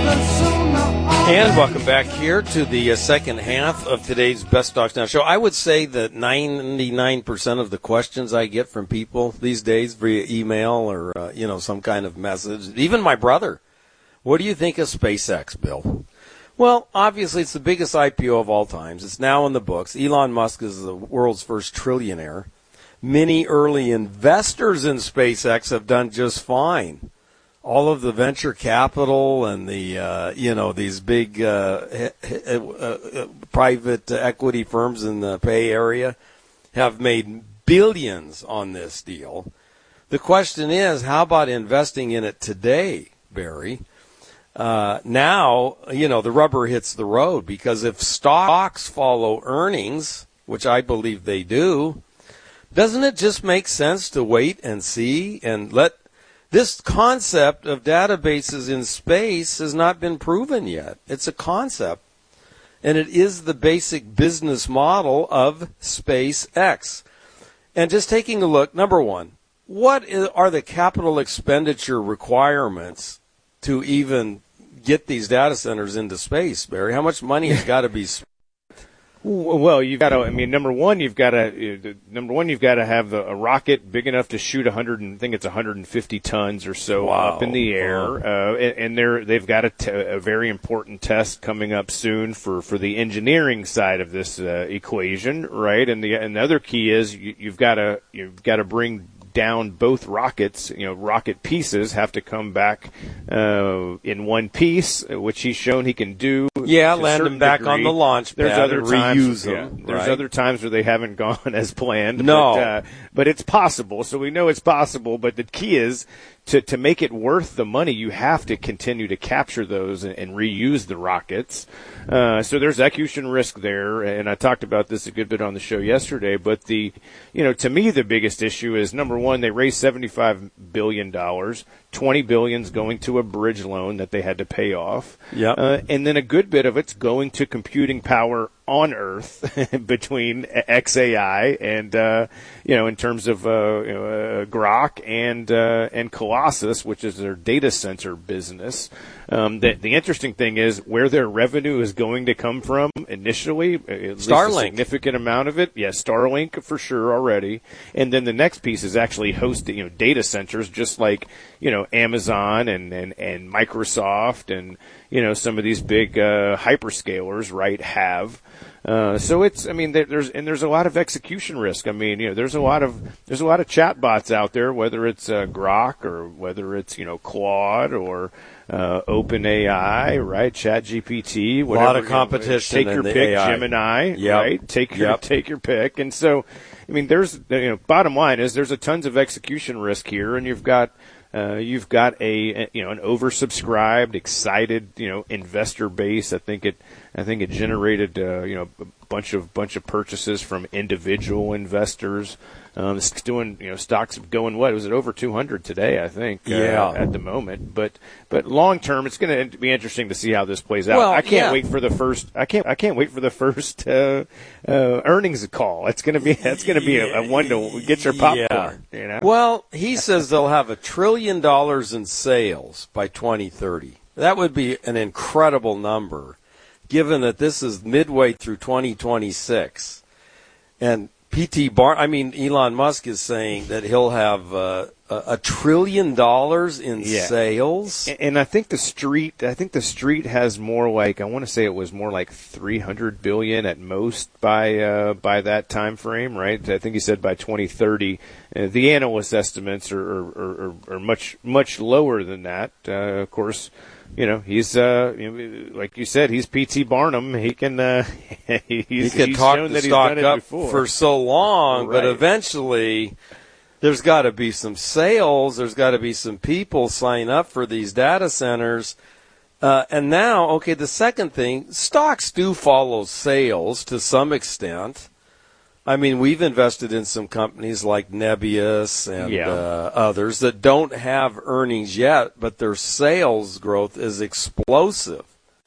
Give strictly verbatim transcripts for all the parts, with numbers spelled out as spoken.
And welcome back here to the uh, second half of today's Best Stocks Now show. I would say that ninety-nine percent of the questions I get from people these days via email or, uh, you know, some kind of message, even my brother, what do you think of SpaceX, Bill? Well, obviously it's the biggest I P O of all times. It's now in the books. Elon Musk is the world's first trillionaire. Many early investors in SpaceX have done just fine. All of the venture capital and the, uh, you know, these big uh, uh, uh, private equity firms in the Bay Area have made billions on this deal. The question is, how about investing in it today, Barry? Uh, now, you know, the rubber hits the road, because if stocks follow earnings, which I believe they do, doesn't it just make sense to wait and see and let this concept of databases in space has not been proven yet. It's a concept, and it is the basic business model of SpaceX. And just taking a look, number one, what is, are the capital expenditure requirements to even get these data centers into space, Barry? How much money has got to be spent? Well, you've got to. I mean, number one, you've got to. Number one, you've got to have a rocket big enough to shoot a hundred. I think it's one hundred fifty tons or so wow. up in the air, uh, and, and they're they've got a, t- a very important test coming up soon for, for the engineering side of this uh, equation, right? And the and the other key is you, you've got to you've got to bring down both rockets. You know, rocket pieces have to come back uh, in one piece, which he's shown he can do. Yeah, land them back degree. on the launch pad. There's other and times, reuse them. Yeah, there's right? other times where they haven't gone as planned. No, but, uh, but it's possible. So we know it's possible. But the key is to to make it worth the money. You have to continue to capture those and, and reuse the rockets. Uh, so there's execution risk there, and I talked about this a good bit on the show yesterday. But the, you know, to me the biggest issue is, number one, they raised seventy-five billion dollars. twenty billion dollars going to a bridge loan that they had to pay off. Yep. Uh, and then a good bit of it's going to computing power on Earth between X A I and, uh, you know, in terms of, uh, you know, uh, Grok and, uh, and Colossus, which is their data center business. Um, the, the interesting thing is where their revenue is going to come from initially, at least Starlink. a significant amount of it. Yeah, Starlink for sure already. And then the next piece is actually hosting, you know, data centers, just like, you know, Amazon and, and, and Microsoft and, you know, some of these big, uh, hyperscalers, right, have. Uh, so it's, I mean, there, there's, and there's a lot of execution risk. I mean, you know, there's a lot of, there's a lot of chatbots out there, whether it's, uh, Grok or whether it's, you know, Claude or, uh, OpenAI, right? ChatGPT, whatever. A lot of competition. You know, take your in the pick, A I. Gemini, Yep. right? Take your, Yep. take your pick. And so, I mean, there's, you know, bottom line is there's a tons of execution risk here, and you've got, Uh, you've got a, you know, an oversubscribed, excited, you know, investor base. I think it, I think it generated, uh, you know, a bunch of, bunch of purchases from individual investors. Um, it's doing, you know, stocks going, what, was it over two hundred today, I think, uh, yeah. at the moment. But, but long term, it's going to be interesting to see how this plays out. Well, I can't yeah. wait for the first, I can't, I can't wait for the first, uh, uh, earnings call. It's going to be, that's going to be a, a one to get your popcorn, yeah. you know? Well, he says they'll have a trillion dollars in sales by twenty thirty. That would be an incredible number, given that this is midway through twenty twenty-six. And P T Bar, I mean, Elon Musk is saying that he'll have uh, a, a trillion dollars in yeah. sales. And, and I think the street, I think the street has more like, I want to say it was more like three hundred billion at most by, uh, by that time frame, right? I think he said by twenty thirty. Uh, the analyst estimates are, are, are, are much, much lower than that. Uh, of course, you know, he's, uh, you know, like you said, he's P T Barnum. He can, uh, he's, he can he's talk shown the that he's stock done it up before. for so long, Right. but eventually there's got to be some sales. There's got to be some people sign up for these data centers. Uh, and now, okay, the second thing, stocks do follow sales to some extent. I mean, we've invested in some companies like Nebius and Yeah. uh, others that don't have earnings yet, but their sales growth is explosive.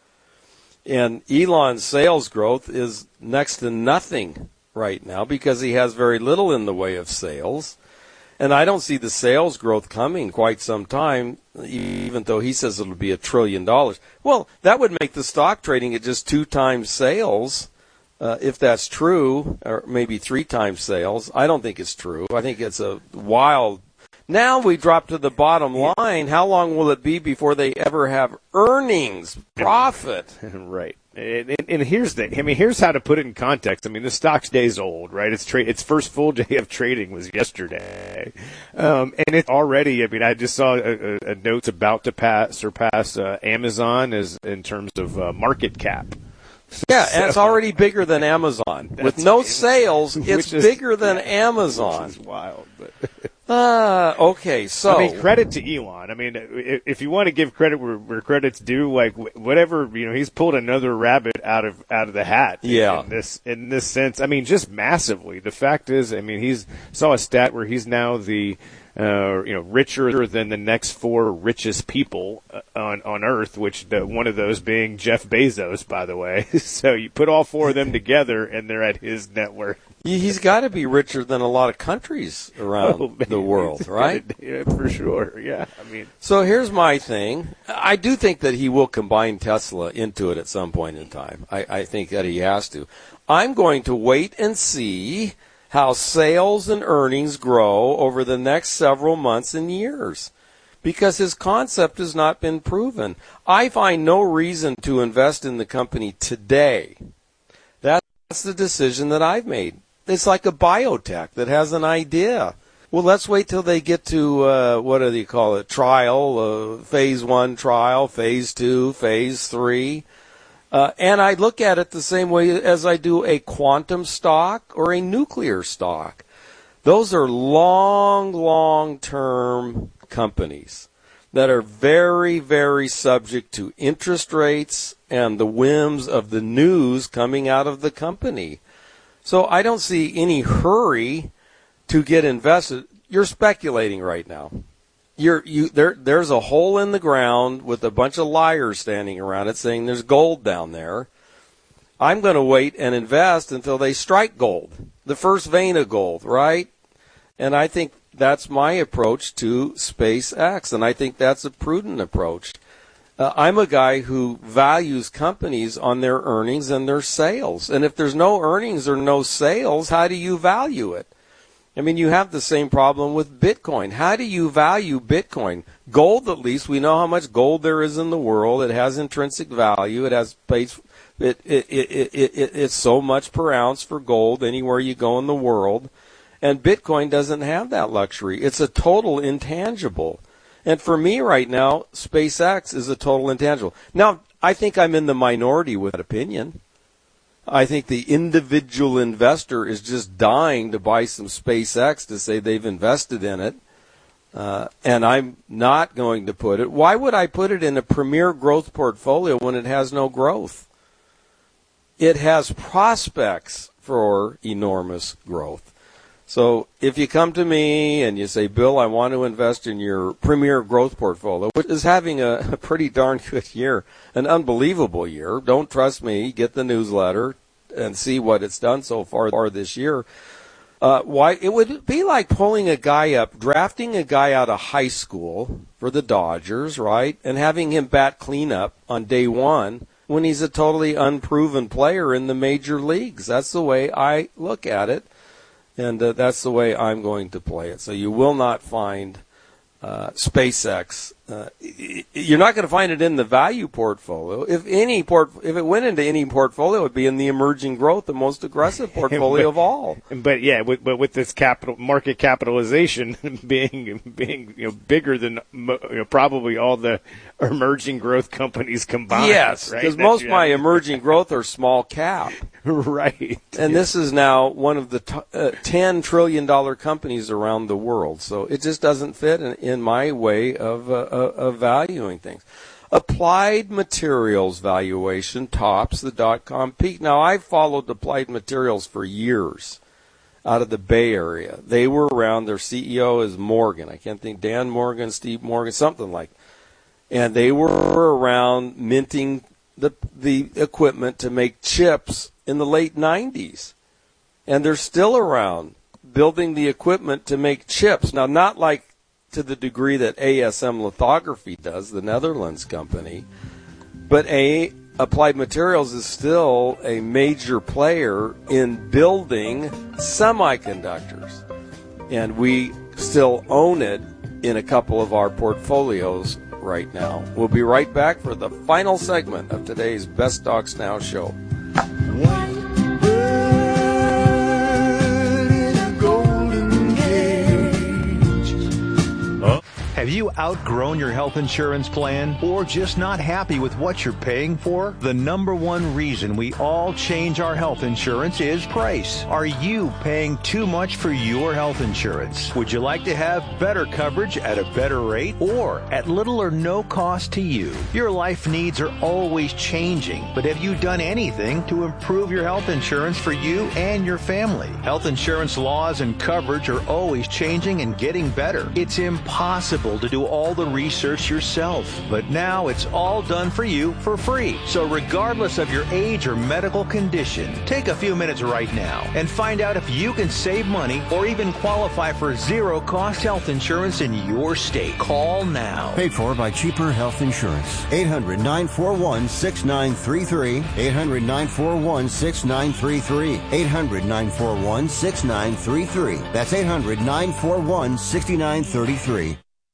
And Elon's sales growth is next to nothing right now because he has very little in the way of sales. And I don't see the sales growth coming quite some time, even though he says it'll be a trillion dollars. Well, that would make the stock trading at just two times sales, uh, if that's true, or maybe three times sales. I don't think it's true. I think it's a wild. Now we drop to the bottom line. How long will it be before they ever have earnings, profit? Right. And, and here's the, I mean, here's how to put it in context. I mean, the stock's days old, right? Its tra- its first full day of trading was yesterday, um, and it's already. I mean, I just saw a, a note about to pass, surpass uh, Amazon as in terms of uh, market cap. Yeah, so, and it's already bigger than Amazon. With no sales, it's is, bigger than yeah, Amazon. Which is wild, but. Uh, okay, so. I mean, credit to Elon. I mean, if you want to give credit where, where credit's due, like, whatever, you know, he's pulled another rabbit out of, out of the hat. Yeah. In this, in this sense. I mean, just massively. The fact is, I mean, he's, saw a stat where he's now the, uh, you know, richer than the next four richest people on, on earth, which the, one of those being Jeff Bezos, by the way. So you put all four of them together and they're at his net worth. He's got to be richer than a lot of countries around oh, the world, right? Yeah, for sure. Yeah, I mean. So here's my thing. I do think that he will combine Tesla into it at some point in time. I, I think that he has to. I'm going to wait and see how sales and earnings grow over the next several months and years, because his concept has not been proven. I find no reason to invest in the company today. That's the decision that I've made. It's like a biotech that has an idea. Well, let's wait till they get to, uh, what do you call it, trial, uh, phase one trial, phase two, phase three. Uh, and I look at it the same way as I do a quantum stock or a nuclear stock. Those are long, long-term companies that are very, very subject to interest rates and the whims of the news coming out of the company. So I don't see any hurry to get invested. You're speculating right now. You're, you, there, there's a hole in the ground with a bunch of liars standing around it saying there's gold down there. I'm going to wait and invest until they strike gold, the first vein of gold, right? And I think that's my approach to SpaceX, and I think that's a prudent approach. Uh, I'm a guy who values companies on their earnings and their sales. And if there's no earnings or no sales, how do you value it? I mean, you have the same problem with Bitcoin. How do you value Bitcoin? Gold, at least, we know how much gold there is in the world. It has intrinsic value. It has pays, it, it, it, it, it, it's so much per ounce for gold anywhere you go in the world. And Bitcoin doesn't have that luxury. It's a total intangible. And for me right now, SpaceX is a total intangible. Now, I think I'm in the minority with that opinion. I think the individual investor is just dying to buy some SpaceX to say they've invested in it. Uh, and I'm not going to put it. Why would I put it in a premier growth portfolio when it has no growth? It has prospects for enormous growth. So if you come to me and you say, Bill, I want to invest in your premier growth portfolio, which is having a, a pretty darn good year, an unbelievable year. Don't trust me. Get the newsletter and see what it's done so far this year. Uh, why it would be like pulling a guy up, drafting a guy out of high school for the Dodgers, right, and having him bat cleanup on day one when he's a totally unproven player in the major leagues. That's the way I look at it. And uh, that's the way I'm going to play it. So you will not find uh, SpaceX. Uh, you're not going to find it in the value portfolio. If any port, if it went into any portfolio, it would be in the emerging growth, the most aggressive portfolio but, of all. But yeah, with, but with this capital market capitalization being being you know bigger than you know, probably all the emerging growth companies combined. Yes, because right? most of my emerging growth are small cap. Right. And yeah. This is now one of the t- uh, ten trillion dollars companies around the world. So it just doesn't fit in, in my way of, uh, of valuing things. Applied Materials valuation tops the dot-com peak. Now, I've followed Applied Materials for years out of the Bay Area. They were around. Their C E O is Morgan. I can't think, Dan Morgan, Steve Morgan, something like that. And they were around minting the the equipment to make chips in the late nineties. And they're still around. building the equipment to make chips. Now, not like to the degree that A S M Lithography does, the Netherlands company, but A, Applied Materials is still a major player in building semiconductors. And we still own it in a couple of our portfolios right now. We'll be right back for the final segment of today's Best Docs Now show. Have you outgrown your health insurance plan or just not happy with what you're paying for? The number one reason we all change our health insurance is price. Are you paying too much for your health insurance? Would you like to have better coverage at a better rate or at little or no cost to you? Your life needs are always changing, but have you done anything to improve your health insurance for you and your family? Health insurance laws and coverage are always changing and getting better. It's impossible to do all the research yourself, but now it's all done for you for free. So regardless of your age or medical condition, take a few minutes right now and find out if you can save money or even qualify for zero-cost health insurance in your state. Call now. Paid for by Cheaper Health Insurance. eight hundred, nine four one, six nine three three. eight hundred, nine four one, six nine three three. eight hundred, nine four one, six nine three three. That's eight hundred, nine four one, six nine three three.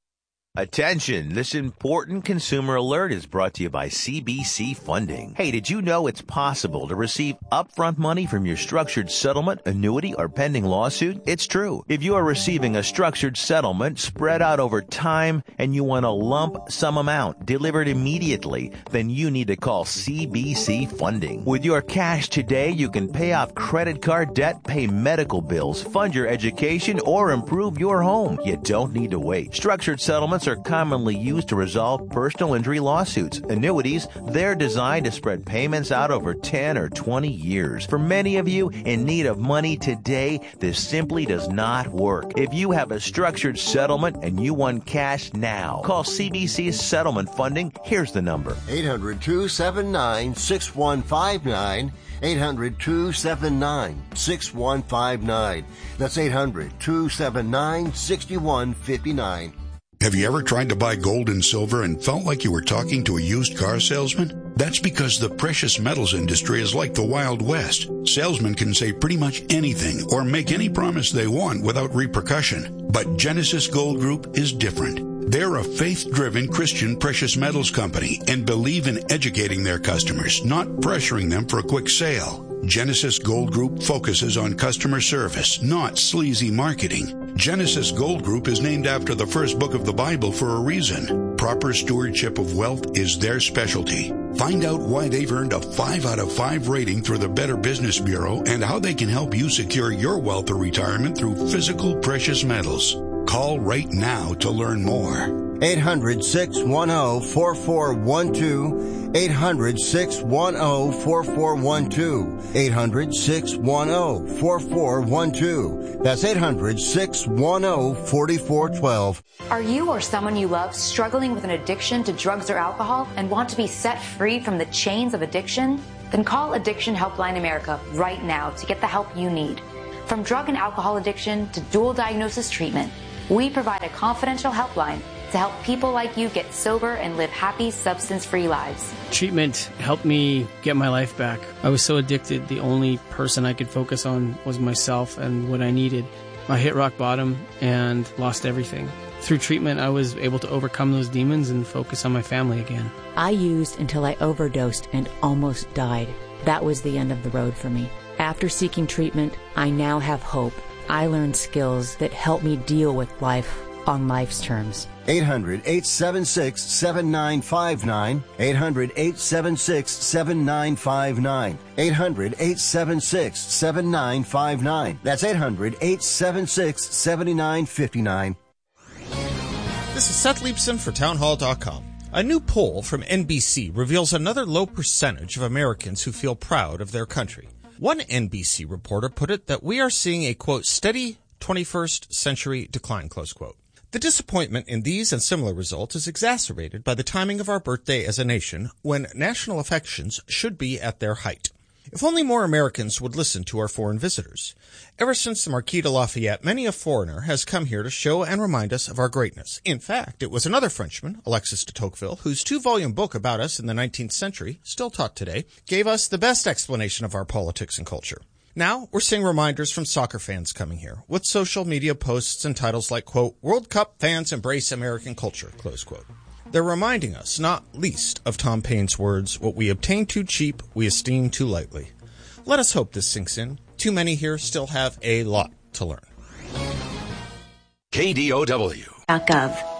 Attention, this important consumer alert is brought to you by C B C Funding. Hey, did you know it's possible to receive upfront money from your structured settlement, annuity, or pending lawsuit? It's true. If you are receiving a structured settlement spread out over time and you want a lump sum amount delivered immediately, then you need to call C B C Funding. With your cash today, you can pay off credit card debt, pay medical bills, fund your education, or improve your home. You don't need to wait. Structured settlements are commonly used to resolve personal injury lawsuits. Annuities, they're designed to spread payments out over ten or twenty years. For many of you in need of money today, this simply does not work. If you have a structured settlement and you want cash now, call C B C Settlement Funding. Here's the number. eight hundred, two seven nine, six one five nine. eight hundred, two seven nine, six one five nine. That's eight hundred, two seven nine, six one five nine. Have you ever tried to buy gold and silver and felt like you were talking to a used car salesman? That's because the precious metals industry is like the Wild West. Salesmen can say pretty much anything or make any promise they want without repercussion. But Genesis Gold Group is different. They're a faith-driven Christian precious metals company and believe in educating their customers, not pressuring them for a quick sale. Genesis Gold Group focuses on customer service, not sleazy marketing. Genesis Gold Group is named after the first book of the Bible for a reason. Proper stewardship of wealth is their specialty. Find out why they've earned a five out of five rating through the Better Business Bureau and how they can help you secure your wealth or retirement through physical precious metals. Call right now to learn more. eight hundred, six one zero, four four one two. eight hundred, six one zero, four four one two. eight hundred, six one zero, four four one two. That's eight hundred, six one zero, four four one two. Are you or someone you love struggling with an addiction to drugs or alcohol and want to be set free from the chains of addiction? Then call Addiction Helpline America right now to get the help you need. From drug and alcohol addiction to dual diagnosis treatment, we provide a confidential helpline to help people like you get sober and live happy, substance-free lives. Treatment helped me get my life back. I was so addicted, the only person I could focus on was myself and what I needed. I hit rock bottom and lost everything. Through treatment, I was able to overcome those demons and focus on my family again. I used until I overdosed and almost died. That was the end of the road for me. After seeking treatment, I now have hope. I learned skills that help me deal with life on life's terms. eight hundred, eight seven six, seven nine five nine. eight hundred, eight seven six, seven nine five nine. eight hundred, eight seven six, seven nine five nine. That's eight hundred, eight seven six, seven nine five nine. This is Seth Leibson for Townhall dot com. A new poll from N B C reveals another low percentage of Americans who feel proud of their country. One N B C reporter put it that we are seeing a, quote, steady twenty-first century decline, close quote. The disappointment in these and similar results is exacerbated by the timing of our birthday as a nation, when national affections should be at their height. If only more Americans would listen to our foreign visitors. Ever since the Marquis de Lafayette, many a foreigner has come here to show and remind us of our greatness. In fact, it was another Frenchman, Alexis de Tocqueville, whose two-volume book about us in the nineteenth century, still taught today, gave us the best explanation of our politics and culture. Now, we're seeing reminders from soccer fans coming here, with social media posts and titles like, quote, World Cup fans embrace American culture, close quote. They're reminding us, not least, of Tom Paine's words, what we obtain too cheap, we esteem too lightly. Let us hope this sinks in. Too many here still have a lot to learn. K D O W. .gov.